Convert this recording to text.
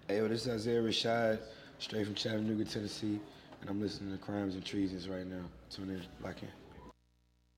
Hey, yo, this is Isaiah Rashad, straight from Chattanooga, Tennessee, and I'm listening to Crimes and Treasons right now. Tune in, lock in.